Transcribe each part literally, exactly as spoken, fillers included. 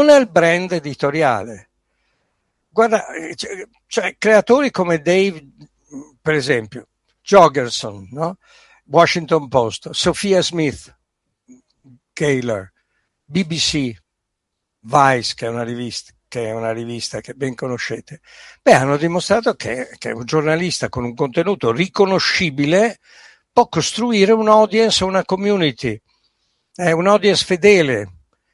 non al brand editoriale. Guarda, cioè, cioè creatori come Dave, per esempio, Jorgensen, no? Washington Post, Sophia Smith, Kaler, B B C, Vice, che è una rivista che è una rivista che ben conoscete, beh, hanno dimostrato che, che un giornalista con un contenuto riconoscibile può costruire un audience, una community, è un audience fedele,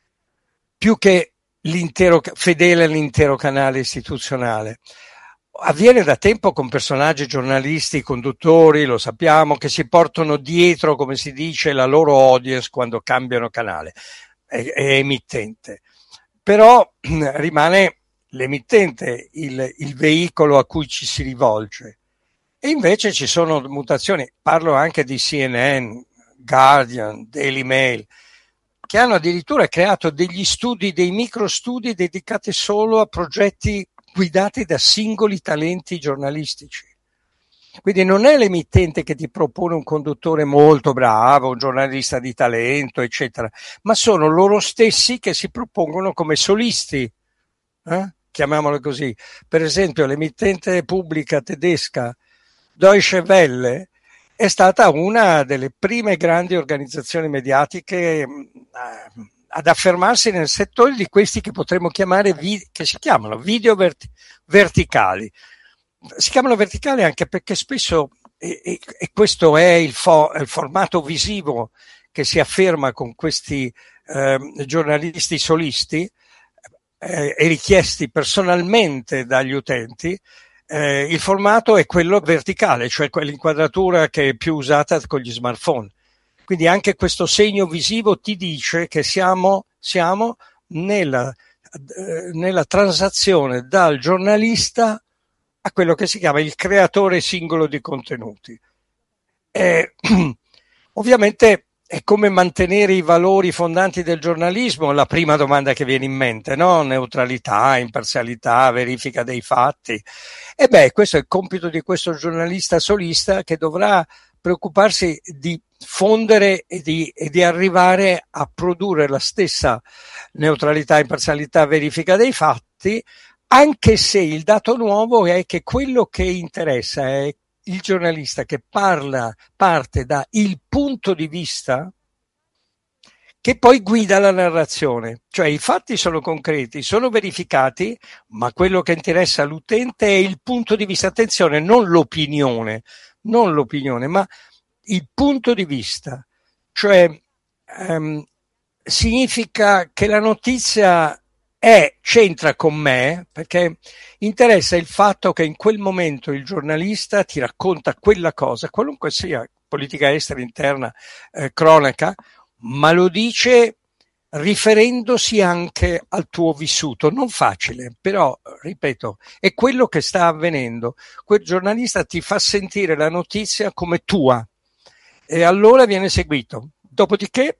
più che l'intero, fedele all'intero canale istituzionale. Avviene da tempo con personaggi giornalisti, conduttori, lo sappiamo, che si portano dietro, come si dice, la loro audience quando cambiano canale, è, è emittente. Però rimane l'emittente il, il veicolo a cui ci si rivolge. E invece ci sono mutazioni, parlo anche di C N N, Guardian, Daily Mail, che hanno addirittura creato degli studi, dei microstudi dedicati solo a progetti guidati da singoli talenti giornalistici. Quindi non è l'emittente che ti propone un conduttore molto bravo, un giornalista di talento, eccetera, ma sono loro stessi che si propongono come solisti, eh? Chiamiamolo così. Per esempio, l'emittente pubblica tedesca Deutsche Welle è stata una delle prime grandi organizzazioni mediatiche eh, ad affermarsi nel settore di questi che potremmo chiamare, vi- che si chiamano video verti- verticali. Si chiamano verticali anche perché spesso, e, e, e questo è il, fo, il formato visivo che si afferma con questi eh, giornalisti solisti eh, e richiesti personalmente dagli utenti, eh, il formato è quello verticale, cioè quell'inquadratura che è più usata con gli smartphone. Quindi anche questo segno visivo ti dice che siamo, siamo nella, eh, nella transazione dal giornalista a quello che si chiama il creatore singolo di contenuti. Eh, ovviamente è come mantenere i valori fondanti del giornalismo, la prima domanda che viene in mente, no? Neutralità, imparzialità, verifica dei fatti. E beh, questo è il compito di questo giornalista solista che dovrà preoccuparsi di fondere e di, e di arrivare a produrre la stessa neutralità, imparzialità, verifica dei fatti, anche se il dato nuovo è che quello che interessa è il giornalista che parla, parte da il punto di vista che poi guida la narrazione. Cioè i fatti sono concreti, sono verificati, ma quello che interessa all'utente è il punto di vista. Attenzione, non l'opinione, non l'opinione, ma il punto di vista. Cioè ehm, significa che la notizia è, c'entra con me, perché interessa il fatto che in quel momento il giornalista ti racconta quella cosa, qualunque sia, politica estera, interna, eh, cronaca, ma lo dice riferendosi anche al tuo vissuto. Non facile, però, ripeto, è quello che sta avvenendo. Quel giornalista ti fa sentire la notizia come tua e allora viene seguito. Dopodiché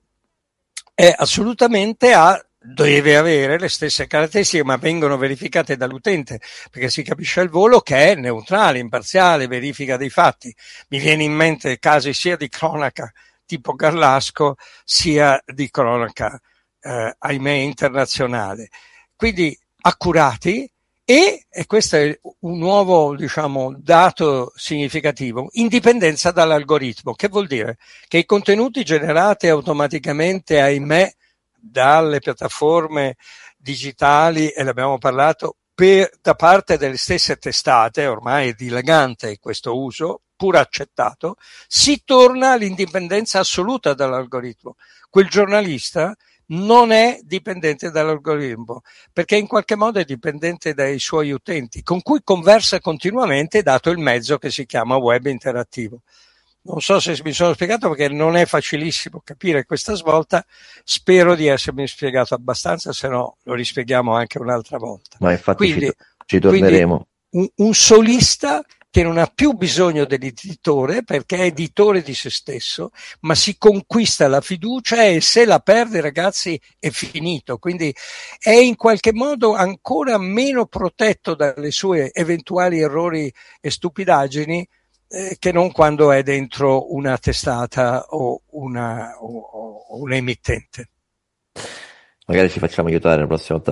è assolutamente a deve avere le stesse caratteristiche, ma vengono verificate dall'utente, perché si capisce al volo che è neutrale, imparziale, verifica dei fatti. Mi viene in mente casi sia di cronaca tipo Garlasco, sia di cronaca, eh, ahimè, internazionale. Quindi accurati e, e questo è un nuovo, diciamo, dato significativo, indipendenza dall'algoritmo. Che vuol dire? Che i contenuti generati automaticamente, ahimè, dalle piattaforme digitali, e ne abbiamo parlato, per, da parte delle stesse testate, ormai è dilagante questo uso, pur accettato, si torna all'indipendenza assoluta dall'algoritmo. Quel giornalista non è dipendente dall'algoritmo, perché in qualche modo è dipendente dai suoi utenti, con cui conversa continuamente, dato il mezzo che si chiama web interattivo. Non so se mi sono spiegato, perché non è facilissimo capire questa svolta. Spero di essermi spiegato abbastanza, se no lo rispieghiamo anche un'altra volta. Ma infatti quindi, ci, ci torneremo. Un, un solista che non ha più bisogno dell'editore, perché è editore di se stesso, ma si conquista la fiducia e se la perde, ragazzi, è finito. Quindi è in qualche modo ancora meno protetto dalle sue eventuali errori e stupidaggini eh, che non quando è dentro una testata o una, o, o un emittente. Magari ci facciamo aiutare la prossima volta